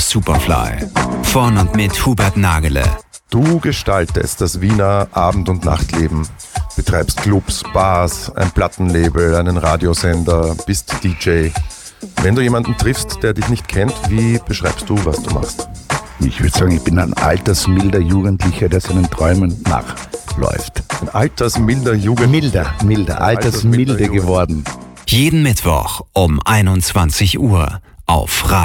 Superfly. Von und mit Hubert Nagele. Du gestaltest das Wiener Abend- und Nachtleben, betreibst Clubs, Bars, ein Plattenlabel, einen Radiosender, bist DJ. Wenn du jemanden triffst, der dich nicht kennt, wie beschreibst du, was du machst? Ich würde sagen, ich bin ein altersmilder Jugendlicher, der seinen Träumen nachläuft. Ein altersmilder Jugendlicher. Altersmilde geworden. Jeden Mittwoch um 21 Uhr auf